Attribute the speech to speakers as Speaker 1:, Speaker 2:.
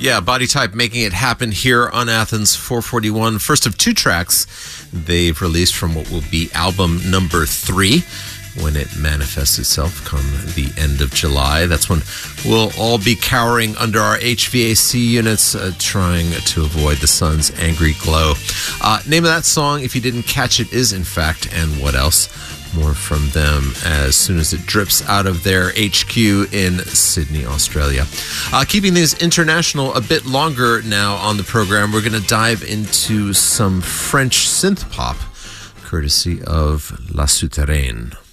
Speaker 1: Yeah, Body Type making it happen here on Athens 441. First of two tracks they've released from what will be album number 3 when it manifests itself come the end of July. That's when we'll all be cowering under our HVAC units, trying to avoid the sun's angry glow. Name of that song, if you didn't catch it, is in fact And What Else. More from them as soon as it drips out of their HQ in Sydney, Australia. Keeping things international a bit longer now on the program, we're going to dive into some French synth pop, courtesy of La Souterraine.